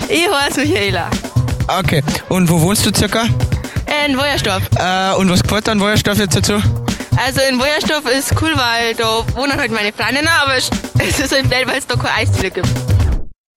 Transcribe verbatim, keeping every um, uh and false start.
Ich heiße Michaela. Okay, und wo wohnst du circa? In Wojersdorf. Äh, und was gefällt dir an Wojersdorf jetzt dazu? Also in Wojersdorf ist cool, weil da wohnen halt meine Freundinnen, aber es ist halt blöd, weil es da keine Eisdiele gibt.